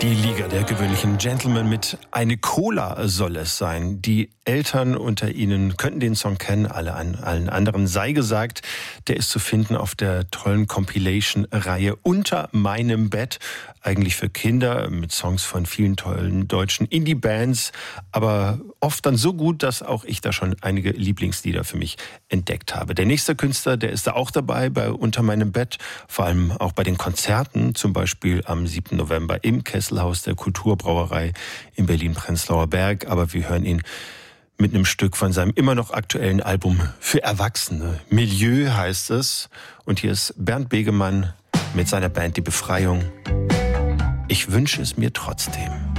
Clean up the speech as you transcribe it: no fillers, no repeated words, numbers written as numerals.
Die Liga der gewöhnlichen Gentlemen mit Eine Cola soll es sein. Die Eltern unter Ihnen könnten den Song kennen, allen anderen sei gesagt. Der ist zu finden auf der tollen Compilation-Reihe Unter meinem Bett. Eigentlich für Kinder mit Songs von vielen tollen deutschen Indie-Bands. Aber oft dann so gut, dass auch ich da schon einige Lieblingslieder für mich entdeckt habe. Der nächste Künstler, der ist da auch dabei bei Unter meinem Bett. Vor allem auch bei den Konzerten, zum Beispiel am 7. November im Kesselhaus der Kulturbrauerei in Berlin-Prenzlauer Berg. Aber wir hören ihn mit einem Stück von seinem immer noch aktuellen Album für Erwachsene. Milieu heißt es. Und hier ist Bernd Begemann mit seiner Band Die Befreiung. Ich wünsche es mir trotzdem.